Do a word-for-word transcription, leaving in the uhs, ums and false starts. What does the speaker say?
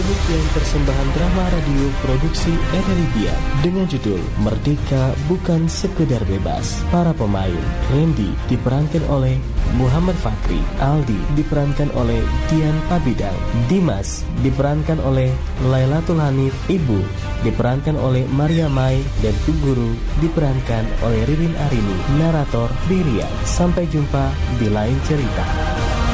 Demikian persembahan drama radio produksi Erelibia dengan judul Merdeka Bukan Sekedar Bebas. Para pemain: Randy diperankan oleh Muhammad Fakri, Aldi diperankan oleh Dian Pabidang, Dimas diperankan oleh Lailatul Hanif, Ibu diperankan oleh Maria Mai, dan Bu Guru diperankan oleh Ririn Arini. Narator Ririan. Sampai jumpa di lain cerita.